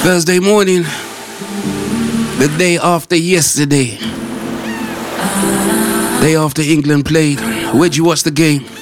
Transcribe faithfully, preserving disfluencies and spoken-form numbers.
Thursday morning, the day after yesterday, day after England played. Where'd you watch the game?